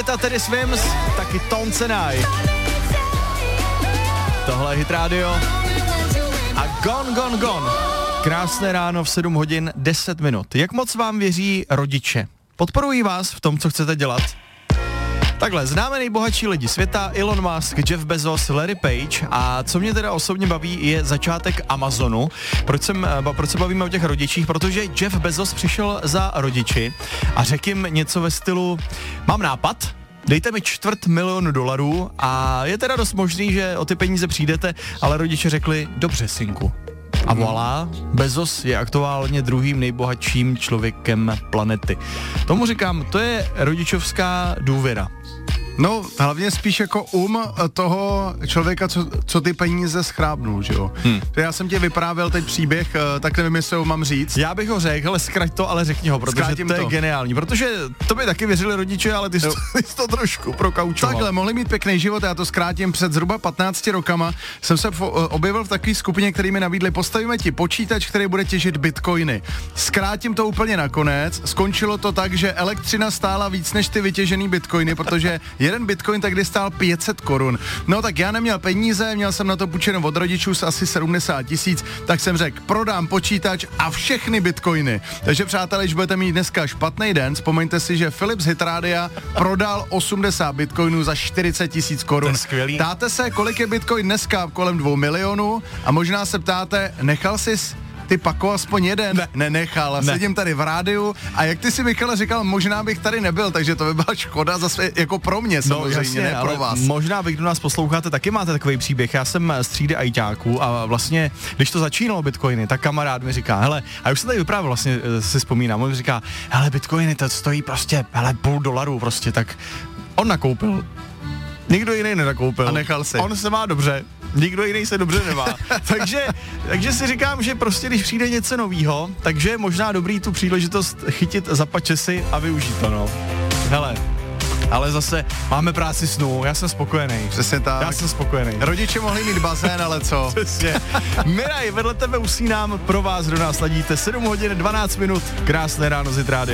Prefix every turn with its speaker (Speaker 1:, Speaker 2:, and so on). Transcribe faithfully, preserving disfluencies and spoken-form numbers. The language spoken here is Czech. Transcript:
Speaker 1: Kate a Teddy Swims, taky Tones and I. Tohle je Hit Radio a Gone, Gone, Gone. Krásné ráno v sedm hodin deset minut. Jak moc vám věří rodiče? Podporují vás v tom, co chcete dělat? Takhle, známe nejbohatší lidi světa, Elon Musk, Jeff Bezos, Larry Page, a co mě teda osobně baví, je začátek Amazonu. Proč, jsem, proč se bavíme o těch rodičích? Protože Jeff Bezos přišel za rodiči a řekl jim něco ve stylu, mám nápad, dejte mi čtvrt milionu dolarů a je teda dost možný, že o ty peníze přijdete, ale rodiče řekli, dobře, synku. A voilà, Bezos je aktuálně druhým nejbohatším člověkem planety. Tomu říkám, to je rodičovská důvěra.
Speaker 2: No, hlavně spíš jako um toho člověka, co, co ty peníze schrábnul, že jo. Hmm. Já jsem ti vyprávěl teď příběh, tak nevím, jestli ho mám říct.
Speaker 1: Já bych ho řekl, ale zkrať to, ale řekni ho, protože
Speaker 2: Zkrátím
Speaker 1: to je
Speaker 2: to.
Speaker 1: geniální, protože to by taky věřili rodiče, ale ty jsi to, ty jsi to trošku prokaučoval.
Speaker 2: Takhle, mohli mít pěkný život, já to zkrátím. Před zhruba patnácti rokama jsem se fo- objevil v takové skupině, který mi nabídli, postavíme ti počítač, který bude těžit bitcoiny. Zkrátím to úplně nakonec, skončilo to tak, že elektřina stála víc než ty vytěžený bitcoiny, protože jeden bitcoin tehdy stál pět set korun. No tak já neměl peníze, měl jsem na to půjčeno od rodičů z asi sedmdesát tisíc, tak jsem řekl, prodám počítač a všechny bitcoiny. Takže přátelé, když budete mít dneska špatný den, vzpomeňte si, že Philips Hit Radia prodal osmdesát bitcoinů za čtyřicet tisíc korun. Ptáte se, kolik je bitcoin dneska? Kolem dvou milionů a možná se ptáte, nechal jsi ty Pako aspoň jeden?
Speaker 1: Ne.
Speaker 2: Nenechal. Ne. Sedím tady v rádiu a jak ty si, Michale, říkal, možná bych tady nebyl, takže to by byla škoda zase jako pro mě samozřejmě,
Speaker 1: no, jasně,
Speaker 2: ne pro vás.
Speaker 1: Možná vy, kdo nás posloucháte, taky máte takový příběh. Já jsem z třídy ajťáků a vlastně, když to začínalo bitcoiny, tak kamarád mi říká, hele, a už se tady vyprávěl, vlastně si vzpomínám, on mi říká, hele, bitcoiny, to stojí prostě, hele, půl dolarů prostě, tak on nakoupil. Nikdo jiný nenakoupil.
Speaker 2: A nechal si.
Speaker 1: On se má dobře, nikdo jiný se dobře nemá. takže, takže si říkám, že prostě když přijde něco novýho, takže je možná dobrý tu příležitost chytit za pačesy a využít to, no. Hele, ale zase máme práci snů, já jsem spokojený.
Speaker 2: Přesně tak.
Speaker 1: Já jsem spokojený.
Speaker 2: Rodiče mohli mít bazén, ale co?
Speaker 1: Přesně. Miraj, vedle tebe usínám, pro vás, kdo nás ladíte, sedm hodin dvanáct minut, krásné ráno z Hit Rádia.